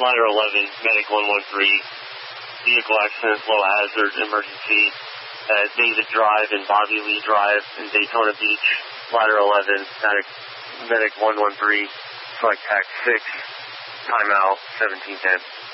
Ladder 11, Medic 113, vehicle accident, low hazard, emergency at David Drive and Bobby Lee Drive in Daytona Beach. Ladder 11, Medic 113, select TAC 6, timeout 1710.